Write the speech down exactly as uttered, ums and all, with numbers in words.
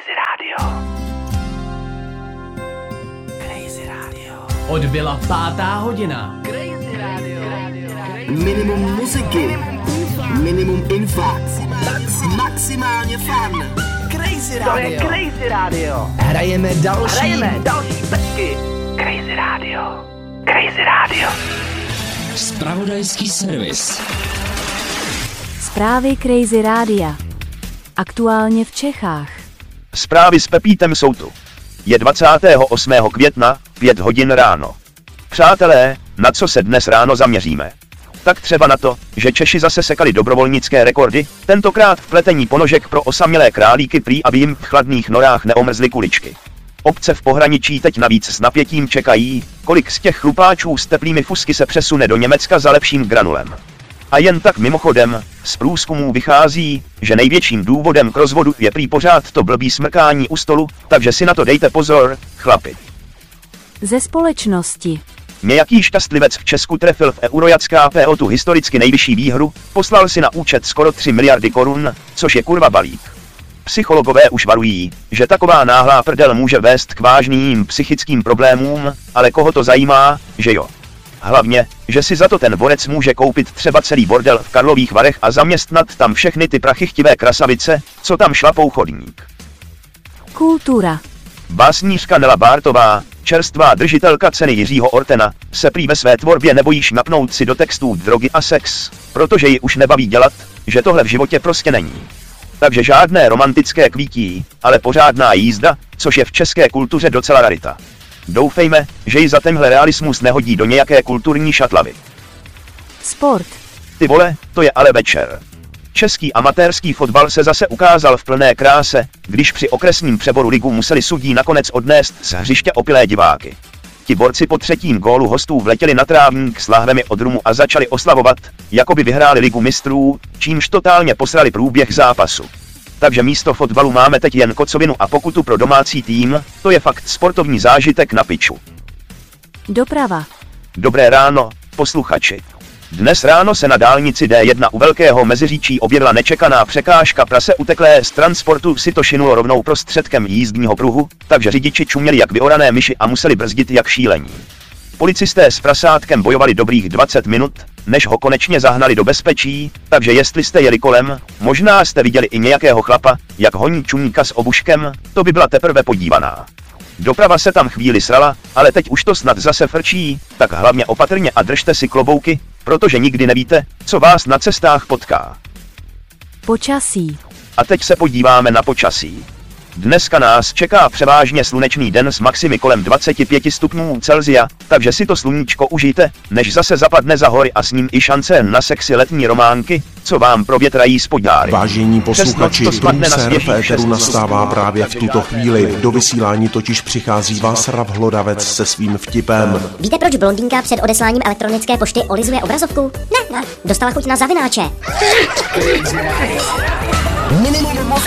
Crazy Radio. Crazy Radio. Odbyla pátá hodina. Crazy Radio. Minimum muziky, minimum info, maximálně fun. Crazy Radio. To je Crazy Radio. Hrajeme další. Hrajeme další pecky. Crazy Radio. Crazy Radio. Zpravodajský servis. Zprávy Crazy Rádia. Aktuálně v Čechách. Zprávy s Pepítem jsou tu. Je dvacátého osmého května, pět hodin ráno. Přátelé, na co se dnes ráno zaměříme? Tak třeba na to, že Češi zase sekali dobrovolnické rekordy, tentokrát v pletení ponožek pro osamělé králíky prý, aby jim v chladných norách neomrzly kuličky. Obce v pohraničí teď navíc s napětím čekají, kolik z těch chlupáčů s teplými fusky se přesune do Německa za lepším granulem. A jen tak mimochodem, z průzkumů vychází, že největším důvodem k rozvodu je prý pořád to blbý smrkání u stolu, takže si na to dejte pozor, chlapi. Ze společnosti. Nějaký šťastlivec v Česku trefil v Eurojacká P O tu historicky nejvyšší výhru, poslal si na účet skoro tři miliardy korun, což je kurva balík. Psychologové už varují, že taková náhlá prdel může vést k vážným psychickým problémům, ale koho to zajímá, že jo. Hlavně, že si za to ten borec může koupit třeba celý bordel v Karlových Varech a zaměstnat tam všechny ty prachychtivé krasavice, co tam šlapou chodník. Kultura. Básnířka Nela Bártová, čerstvá držitelka ceny Jiřího Ortena, se prý ve své tvorbě nebojí šňapnout si do textů drogy a sex, protože ji už nebaví dělat, že tohle v životě prostě není. Takže žádné romantické kvítí, ale pořádná jízda, což je v české kultuře docela rarita. Doufejme, že ji za tenhle realismus nehodí do nějaké kulturní šatlavy. Sport. Ty vole, to je ale večer. Český amatérský fotbal se zase ukázal v plné kráse, když při okresním přeboru ligu museli sudí nakonec odnést z hřiště opilé diváky. Ti borci po třetím gólu hostů vletěli na trávník s lahvemi od rumu a začali oslavovat, jako by vyhráli ligu mistrů, čímž totálně posrali průběh zápasu. Takže místo fotbalu máme teď jen kocovinu a pokutu pro domácí tým, to je fakt sportovní zážitek na piču. Doprava. Dobré ráno, posluchači. Dnes ráno se na dálnici D jedna u Velkého Meziříčí objevila nečekaná překážka, prase uteklé z transportu si to šinulo rovnou prostředkem jízdního pruhu, takže řidiči čuměli jak vyorané myši a museli brzdit jak šílení. Policisté s prasátkem bojovali dobrých dvacet minut, než ho konečně zahnali do bezpečí, takže jestli jste jeli kolem, možná jste viděli i nějakého chlapa, jak honí čumníka s obuškem, to by byla teprve podívaná. Doprava se tam chvíli srala, ale teď už to snad zase frčí, tak hlavně opatrně a držte si klobouky, protože nikdy nevíte, co vás na cestách potká. Počasí. A teď se podíváme na počasí. Dneska nás čeká převážně slunečný den s maximy kolem dvacet pět stupňů Celsia, takže si to sluníčko užijte, než zase zapadne za hory a s ním i šance na sexy letní románky, co vám provětrají spodňáry. Vážení posluchači, průser v éteru nastává právě v tuto chvíli. Do vysílání totiž přichází Václav Hlodavec se svým vtipem. Víte, proč blondýnka před odesláním elektronické pošty olizuje obrazovku? Ne, ne. Dostala chuť na zavináče. Minimum